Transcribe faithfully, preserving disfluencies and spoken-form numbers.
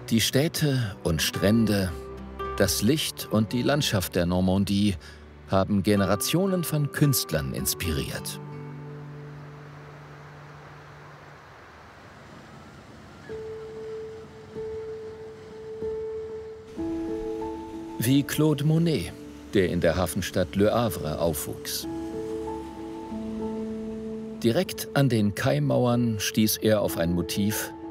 Die Städte und Strände, das Licht und die Landschaft der Normandie haben Generationen von Künstlern inspiriert. Wie Claude Monet, der in der Hafenstadt Le Havre aufwuchs. Direkt an den Kaimauern stieß er auf ein Motiv,